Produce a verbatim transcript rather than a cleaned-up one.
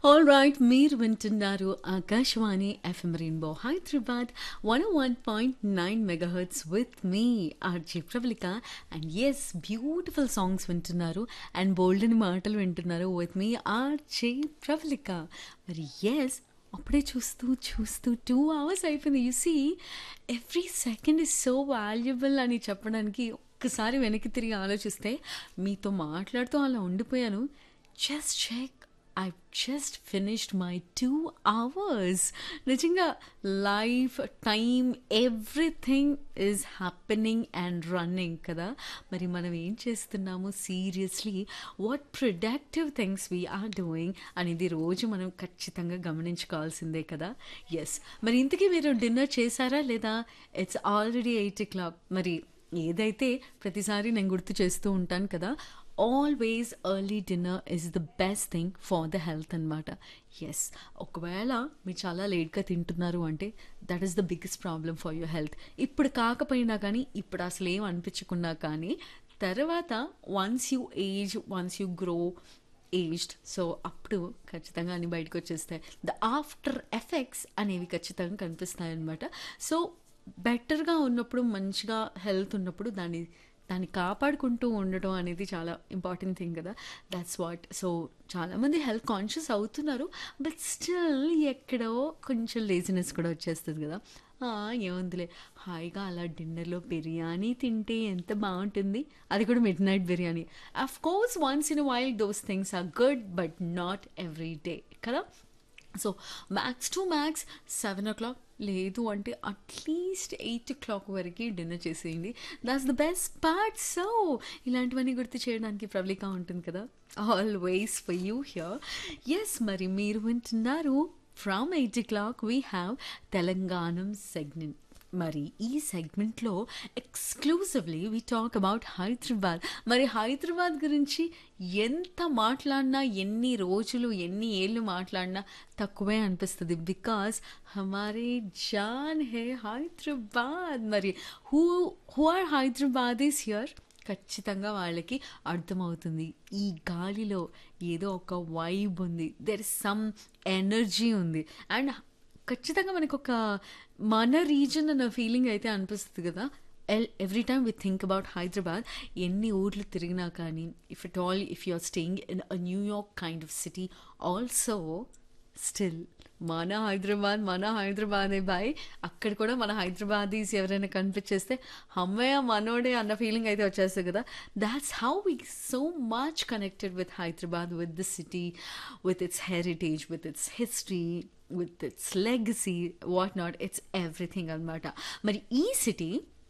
All right, మీరు వింటున్నారు Akashvani FM rainbow Hyderabad one one point nine megahertz with me RJ Pravalika. And yes, beautiful songs వింటున్నారు and బోల్డెన్ మాటలు వింటున్నారు with me RJ Pravalika. మరి yes, అప్పుడే చూస్తూ చూస్తూ టూ అవర్స్ అయిపోయింది. You see, every second is so valuable అని చెప్పడానికి ఒక్కసారి వెనక్కి తిరిగి ఆలోచిస్తే, మీతో మాట్లాడుతూ అలా ఉండిపోయాను. Just check, I just finished my two hours. నిజంగా life, time, everything is happening and running కదా. మరి మనం ఏం చేస్తున్నాము, seriously what productive things we are doing అనేది రోజు మనం ఖచ్చితంగా గమనించుకోవాల్సిందే కదా. ఎస్, మరి ఇంతకీ మీరు డిన్నర్ చేశారా లేదా? It's already eight oh clock. మరి ఏదైతే ప్రతిసారి నేను గుర్తు చేస్తూ ఉంటాను కదా, always early dinner is the best thing for the health అనమాట. ఎస్, ఒకవేళ మీరు చాలా లేట్గా తింటున్నారు అంటే that is the biggest problem for your health. ఇప్పుడు కాకపోయినా కానీ, ఇప్పుడు అసలు ఏం అనిపించకున్నా కానీ, తర్వాత once you age, once you grow aged, so అప్పుడు ఖచ్చితంగా అన్ని బయటకు వచ్చేస్తాయి. ద ఆఫ్టర్ ఎఫెక్ట్స్ అనేవి ఖచ్చితంగా కనిపిస్తాయి అన్నమాట. సో బెటర్గా ఉన్నప్పుడు, మంచిగా హెల్త్ ఉన్నప్పుడు దాన్ని దాన్ని కాపాడుకుంటూ ఉండటం అనేది చాలా ఇంపార్టెంట్ థింగ్ కదా. That's what. సో చాలామంది హెల్త్ కాన్షియస్ అవుతున్నారు, బట్ స్టిల్ ఎక్కడో కొంచెం లేజినెస్ కూడా వచ్చేస్తుంది కదా. "ఆ, ఏముందిలే, హాయిగా అలా డిన్నర్లో బిర్యానీ తింటే ఎంత బాగుంటుంది, అది కూడా mid night biryani. Of course once in while those things are good, but not every day కదా. So max to max seven oh clock, లేదు అంటే అట్లీస్ట్ ఎయిట్ ఓ క్లాక్ వరకు డిన్నర్ చేసేయండి. That's the best part. So ఇలాంటివన్నీ గుర్తు చేయడానికి ప్రవళిక ఉంటుంది కదా, always for you here. Yes, మరి మీరు వింటున్నారు from eight oh clock we have తెలంగాణం segment. మరి ఈ సెగ్మెంట్లో exclusively we talk about Hyderabad. మరి హైదరాబాద్ గురించి ఎంత మాట్లాడినా, ఎన్ని రోజులు, ఎన్ని ఏళ్ళు మాట్లాడినా తక్కువే అనిపిస్తుంది. బికాస్ హమారే జాన్ హే హైదరాబాద్. మరి who who are Hyderabad is here, ఖచ్చితంగా వాళ్ళకి అర్థమవుతుంది. ఈ గాలిలో ఏదో ఒక వైబ్ ఉంది, దెర్ ఇస్ సమ్ ఎనర్జీ ఉంది. అండ్ ఖచ్చితంగా మనకు ఒక మన రీజన్ అన్న ఫీలింగ్ అయితే అనిపిస్తుంది కదా. L every time we think about Hyderabad. ఎన్ని ఊర్లు తిరిగినా కానీ, if it all if you are staying in a New York kind of city also, still మన హైదరాబాద్ మన హైదరాబాదే బాయ్. అక్కడ కూడా మన హైదరాబాదీస్ ఎవరైనా కనిపించేస్తే అమ్మయ్య మనోడే అన్న ఫీలింగ్ అయితే వచ్చేస్తుంది కదా. That's how we so much connected with Hyderabad, with the city, with its heritage, with its history, with its legacy, what not, it's everything అనమాట. మరి ఈ సిటీ